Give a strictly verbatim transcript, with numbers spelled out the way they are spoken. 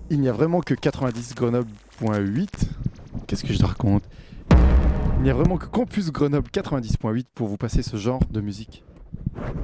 Il n'y a vraiment que quatre-vingt-dix Grenoble.huit. Qu'est-ce que je raconte? Il n'y a vraiment que Campus Grenoble quatre-vingt-dix point huit pour vous passer ce genre de musique.